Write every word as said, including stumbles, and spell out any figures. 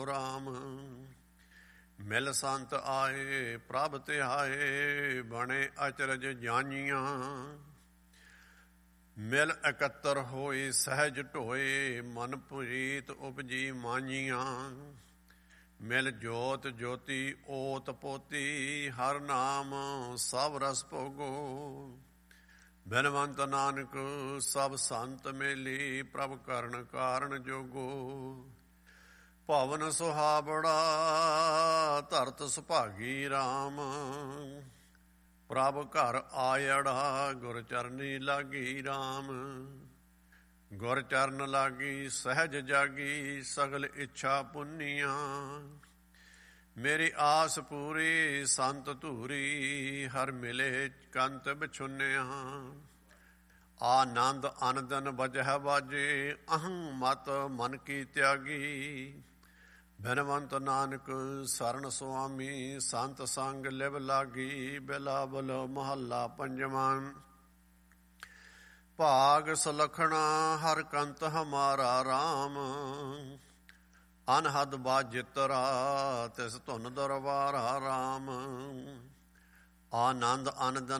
ਰਾਮ ਮਿਲ ਸੰਤ ਆਏ ਪ੍ਰਭ ਧਿਆਏ ਬਣੇ ਅਚਰਜ ਜਾਨੀਆਂ। ਮਿਲ ਇਕੱਤਰ ਹੋਏ ਸਹਿਜ ਢੋਏ ਮਨ ਪੁਰੀਤ ਉਪਜੀ ਮਾਨੀਆਂ। ਮਿਲ ਜੋਤ ਜੋਤੀ ਓਤ ਪੋਤੀ ਹਰ ਨਾਮ ਸਭ ਰਸ ਭੋਗੋ। ਬਿਨਵੰਤ ਨਾਨਕ ਸਭ ਸੰਤ ਮੇਲੀ ਪ੍ਰਭ ਕਰਨ ਕਾਰਨ ਜੋਗੋ। ਭਵਨ ਸੁਹਾਵੜਾ ਧਰਤ ਸੁਭਾਗੀ ਰਾਮ ਪ੍ਰਭ ਘਰ ਆਇੜਾ ਗੁਰ ਚਰਨੀ ਲਾਗੀ ਰਾਮ। ਗੁਰ ਚਰਨ ਲਾਗੀ ਸਹਿਜ ਜਾਗੀ ਸਗਲ ਇੱਛਾ ਪੁੰਨੀਆਂ। ਮੇਰੀ ਆਸ ਪੂਰੀ ਸੰਤ ਧੂਰੀ ਹਰ ਮਿਲੇ ਕੰਤ ਬਿਛੁੰਨਿਆ। ਆਨੰਦ ਅਨੰਦਨ ਵਜਹ ਵਾਜੇ ਅਹੰ ਮਤ ਮਨ ਕੀ ਤਿਆਗੀ। ਬਿਨਵੰਤ ਨਾਨਕ ਸਰਨ ਸੁਆਮੀ ਸੰਤ ਸੰਗ ਲਿਵ ਲਾਗੀ। ਬਿਲਾਵਲ ਮਹੱਲਾ ਪੰਜਵਾਂ। ਭਾਗ ਸੁਲਖਣਾ ਹਰ ਕੰਤ ਹਮਾਰਾ ਰਾਮ ਅਨਹਦ ਬਾਜਿਤਰਾ ਤਿਸ ਧੁਨ ਦਰਬਾਰਾ ਰਾਮ। ਆਨੰਦ ਅਨੰਦਨ